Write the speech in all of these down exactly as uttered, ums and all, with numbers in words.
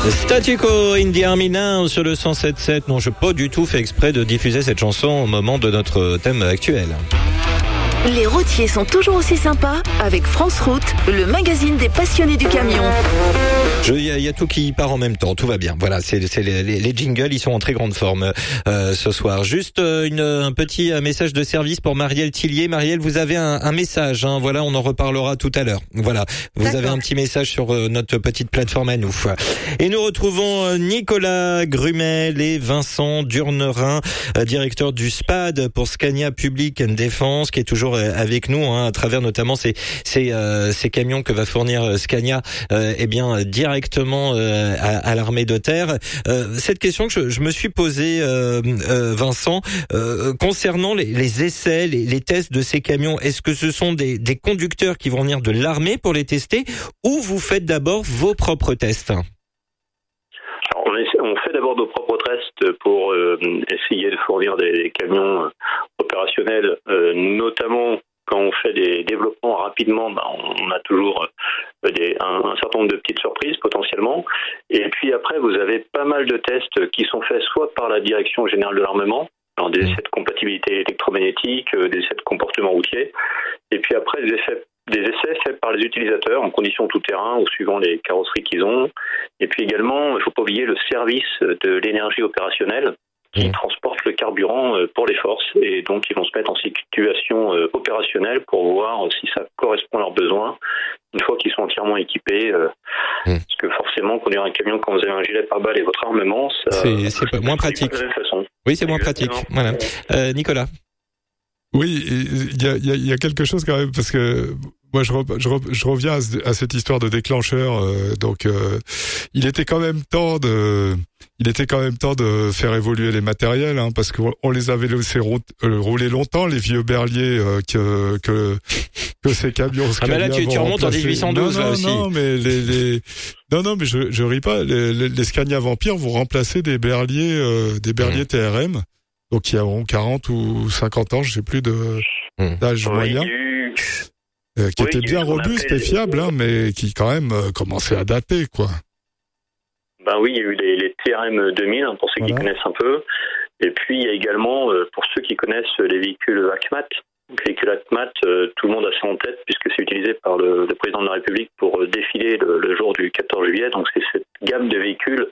Statu Quo in the Army Now sur le cent sept sept. Non, je n'ai pas du tout fait exprès de diffuser cette chanson au moment de notre thème actuel. Les routiers sont toujours aussi sympas avec France Route, le magazine des passionnés du camion. Il y, y a tout qui part en même temps, tout va bien. Voilà, c'est, c'est les, les, les jingles, ils sont en très grande forme euh, ce soir. Juste euh, une, un petit message de service pour Marielle Tillier. Marielle, vous avez un, un message, hein, voilà, on en reparlera tout à l'heure. Voilà, vous D'accord. avez un petit message sur euh, notre petite plateforme à nous. Et nous retrouvons euh, Nicolas Grumel et Vincent Durnerin, euh, directeur du S P A D pour Scania Public and Defense, qui est toujours euh, avec nous, hein, à travers notamment ces, ces, euh, ces camions que va fournir Scania, euh, eh bien directement euh, à, à l'armée de terre. Euh, cette question que je, je me suis posée, euh, euh, Vincent, euh, concernant les, les essais, les, les tests de ces camions, est-ce que ce sont des, des conducteurs qui vont venir de l'armée pour les tester, ou vous faites d'abord vos propres tests? Alors, on, essaie, on fait d'abord nos propres tests pour euh, essayer de fournir des, des camions opérationnels, euh, notamment quand on fait des développements rapidement, ben on a toujours des, un, un certain nombre de petites surprises potentiellement. Et puis après, vous avez pas mal de tests qui sont faits soit par la Direction Générale de l'Armement, alors des essais de compatibilité électromagnétique, des essais de comportement routier, et puis après des essais, des essais faits par les utilisateurs en conditions tout-terrain ou suivant les carrosseries qu'ils ont. Et puis également, il ne faut pas oublier le service de l'énergie opérationnelle, qui transportent le carburant pour les forces, et donc ils vont se mettre en situation opérationnelle pour voir si ça correspond à leurs besoins une fois qu'ils sont entièrement équipés. Mmh. Parce que forcément, conduire un camion quand vous avez un gilet pare-balles et votre armement, ça, c'est, c'est pas, moins pratique. Pas de la même façon. Oui, c'est moins pratique. Voilà. Euh, Nicolas. Oui, il y a, il y, a, il y a quelque chose quand même, parce que moi je, re, je, re, je reviens à, ce, à cette histoire de déclencheur. Euh, donc, euh, il était quand même temps de, il était quand même temps de faire évoluer les matériels, hein, parce qu'on on les avait laissés rouler longtemps, les vieux berliers euh, que que que ces camions. Ah ben là, tu, tu remontes en dix-huit cent douze non, non, aussi. Non, mais les, les non, non, mais je, je ris pas. Les, les, les Scania Vampire vont remplacer des berliers, euh, des berliers mmh. T R M. Donc, qui ont quarante ou cinquante ans, je sais plus de, d'âge oui, moyen. Eu... Euh, qui oui, étaient bien robustes et fiables, hein, mais qui, quand même, euh, commençaient à dater, quoi. Ben oui, il y a eu les, les T R M deux mille, hein, pour ceux voilà. qui connaissent un peu. Et puis, il y a également, euh, pour ceux qui connaissent les véhicules A C M A T, donc les véhicules A C M A T, euh, tout le monde a ça en tête, puisque c'est utilisé par le, le président de la République pour euh, défiler le, le jour du quatorze juillet. Donc, c'est cette gamme de véhicules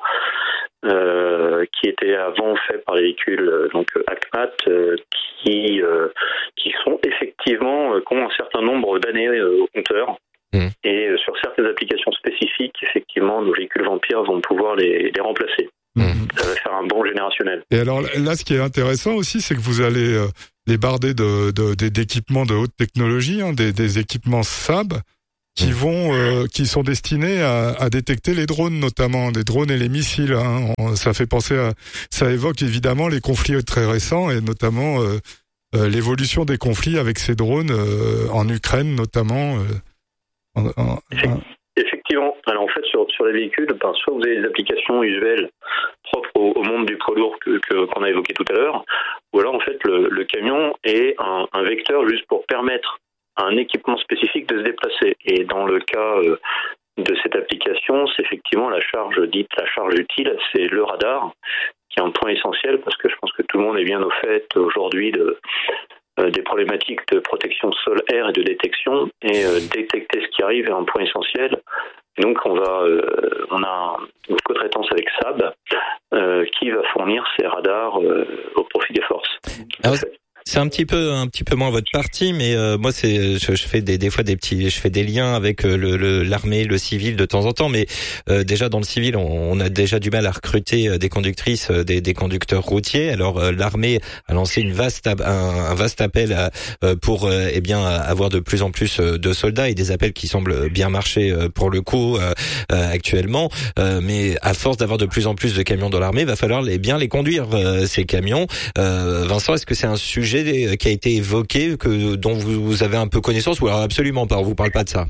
Euh, qui étaient avant faits par les véhicules euh, donc A C M A T, euh, qui euh, qui sont effectivement euh, qui ont un certain nombre d'années euh, au compteur. Mmh. Et euh, sur certaines applications spécifiques, effectivement, nos véhicules vampires vont pouvoir les, les remplacer. Mmh. Ça va faire un bond générationnel. Et alors là, ce qui est intéressant aussi, c'est que vous allez euh, les barder de, de, de, d'équipements de haute technologie, hein, des, des équipements S A B, qui vont, euh, qui sont destinés à, à détecter les drones, notamment les drones et les missiles. Hein. On, ça fait penser à, ça évoque évidemment les conflits très récents et notamment euh, euh, l'évolution des conflits avec ces drones euh, en Ukraine, notamment. Euh, en, en, en... Effectivement. Alors en fait, sur sur les véhicules, ben, soit vous avez des applications usuelles propres au, au monde du poids lourd que, que qu'on a évoqué tout à l'heure, ou alors en fait le, le camion est un, un vecteur juste pour permettre un équipement spécifique de se déplacer. Et dans le cas euh, de cette application, c'est effectivement la charge dite, la charge utile, c'est le radar, qui est un point essentiel, parce que je pense que tout le monde est bien au fait aujourd'hui de, euh, des problématiques de protection sol-air et de détection, et euh, détecter ce qui arrive est un point essentiel. Et donc on va, euh, on a une co-traitance avec S A B, euh, qui va fournir ces radars euh, au profit des forces. Alors, c'est un petit peu un petit peu moins votre partie, mais euh, moi c'est je, je fais des des fois des petits je fais des liens avec euh, le, le l'armée, le civil de temps en temps, mais euh, déjà dans le civil on, on a déjà du mal à recruter euh, des conductrices, euh, des, des conducteurs routiers. Alors euh, l'armée a lancé une vaste un, un vaste appel à, euh, pour euh, eh bien avoir de plus en plus de soldats, et des appels qui semblent bien marcher euh, pour le coup euh, euh, actuellement. Euh, mais à force d'avoir de plus en plus de camions dans l'armée, va falloir les bien les conduire euh, ces camions. Euh, Vincent, est-ce que c'est un sujet qui a été évoqué, que dont vous avez un peu connaissance, ou alors absolument pas, on vous parle pas de ça?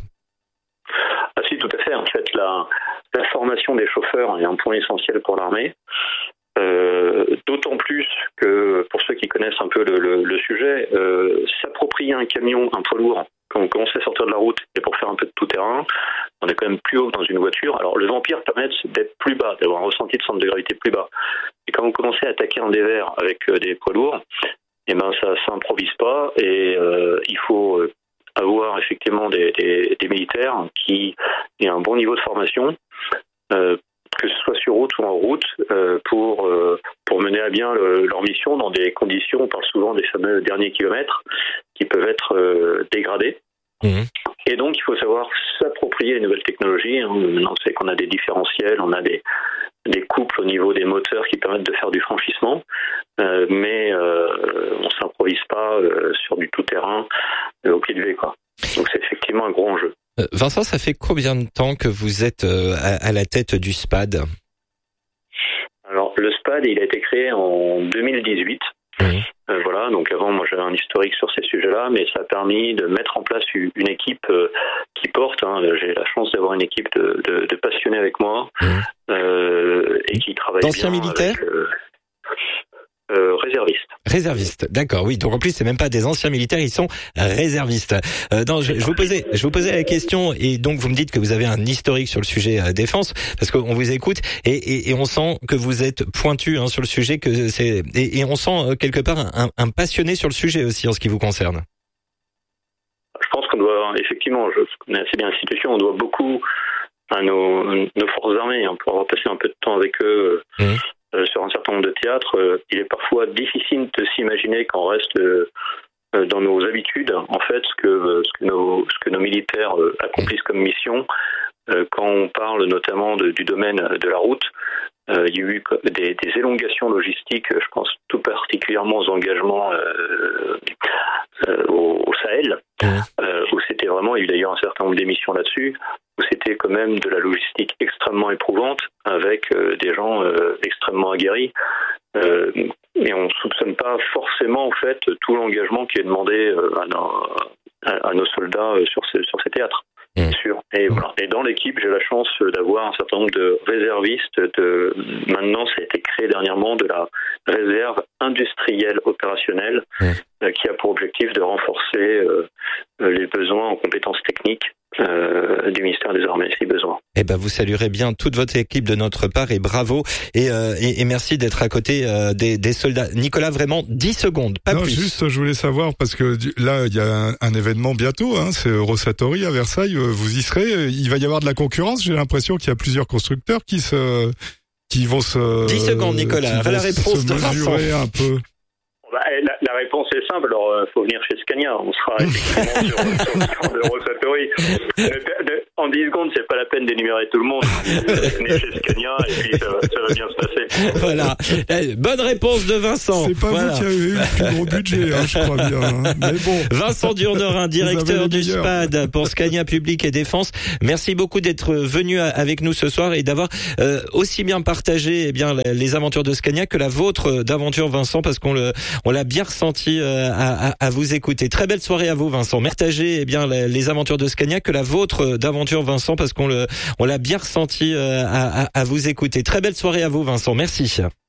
Ah si, tout à fait. En fait, la, la formation des chauffeurs est un point essentiel pour l'armée. Euh, d'autant plus que, pour ceux qui connaissent un peu le, le, le sujet, euh, s'approprier un camion, un poids lourd, quand on commence à sortir de la route et pour faire un peu de tout-terrain, on est quand même plus haut que dans une voiture. Alors le Vampire permet d'être plus bas, d'avoir un ressenti de centre de gravité plus bas. Et quand vous commencez à attaquer un dévers avec euh, des poids lourds, eh ben ça s'improvise pas et euh, il faut euh, avoir effectivement des, des, des militaires qui aient un bon niveau de formation, euh, que ce soit sur route ou en route, euh, pour euh, pour mener à bien le, leur mission dans des conditions, on parle souvent des fameux derniers kilomètres, qui peuvent être euh, dégradés. Mmh. Et donc, il faut savoir s'approprier les nouvelles technologies. Hein. Maintenant, c'est qu'on a des différentiels, on a des, des couples au niveau des moteurs qui permettent de faire du franchissement, euh, mais euh, on ne s'improvise pas euh, sur du tout-terrain euh, au pied de V, quoi. Donc, c'est effectivement un gros enjeu. Euh, Vincent, ça fait combien de temps que vous êtes euh, à, à la tête du SPAD ? Alors, le SPAD, il a été créé en deux mille dix-huit. Mmh. Euh, voilà, donc avant, moi j'avais un historique sur ces sujets-là, mais ça a permis de mettre en place une équipe euh, qui porte. Hein, j'ai la chance d'avoir une équipe de, de, de passionnés avec moi mmh. euh, et qui travaille D'anciens bien militaires avec, euh, euh, réservistes. Réservistes, d'accord, oui. Donc en plus, c'est même pas des anciens militaires, ils sont réservistes. Euh, non, je, je vous posais, je vous posais la question, et donc vous me dites que vous avez un historique sur le sujet euh, défense, parce qu'on vous écoute, et, et, et on sent que vous êtes pointu hein, sur le sujet, que c'est, et, et on sent euh, quelque part un, un passionné sur le sujet aussi en ce qui vous concerne. Je pense qu'on doit, effectivement, je connais assez bien l'institution, on doit beaucoup à nos, nos forces armées, hein, pour avoir passé un peu de temps avec eux. Mmh. Euh, sur un certain nombre de théâtres, euh, il est parfois difficile de s'imaginer qu'on reste euh, euh, dans nos habitudes, en fait, ce que, euh, ce que, nos, ce que nos militaires euh, accomplissent comme mission. Euh, quand on parle notamment de, du domaine de la route, euh, il y a eu des, des élongations logistiques, je pense tout particulièrement aux engagements euh, euh, au, au Sahel, euh, où c'était vraiment, il y a eu d'ailleurs un certain nombre d'émissions là-dessus, où c'était quand même de la logistique extrêmement éprouvante, avec euh, des gens euh, extrêmement aguerris. Euh, et on ne soupçonne pas forcément, en fait, tout l'engagement qui est demandé euh, à, nos, à, à nos soldats euh, sur, ce, sur ces théâtres. Bien sûr. Et voilà. Et dans l'équipe, j'ai la chance d'avoir un certain nombre de réservistes. De maintenant, ça a été créé dernièrement de la réserve industrielle opérationnelle, mmh. euh, qui a pour objectif de renforcer euh, les besoins en compétences techniques euh, du ministère des Armées, si besoin. Eh ben, vous saluerez bien toute votre équipe de notre part et bravo et euh, et, et merci d'être à côté euh, des, des soldats. Nicolas, vraiment dix secondes, pas non, plus. Juste, je voulais savoir parce que là, il y a un, un événement bientôt, hein, c'est Eurosatory à Versailles. Vous y serez. Il va y avoir de la concurrence. J'ai l'impression qu'il y a plusieurs constructeurs qui se, qui vont se. dix secondes, Nicolas. La réponse de Vincent. Un peu. Bah, la, la réponse est simple. Alors, il euh, faut venir chez Scania. On sera effectivement sur, sur le stand d'Eurosatory. En dix secondes, c'est pas la peine d'énumérer tout le monde. Venez chez Scania et puis ça va, ça va bien se passer. Voilà. Bonne réponse de Vincent. C'est pas voilà. vous qui avez eu le plus gros budget, hein, je crois bien. Hein. Mais bon. Vincent Durnerin, directeur du SPAD pour Scania Public et Défense. Merci beaucoup d'être venu avec nous ce soir et d'avoir euh, aussi bien partagé eh bien les aventures de Scania que la vôtre d'aventure, Vincent, parce qu'on le on l'a bien ressenti euh, à, à, à vous écouter. Très belle soirée à vous, Vincent. Partagez eh bien les aventures de Scania que la vôtre d'aventure, Vincent, parce qu'on le on l'a bien ressenti euh, à, à, à vous écouter. Très belle soirée à vous, Vincent. Merci.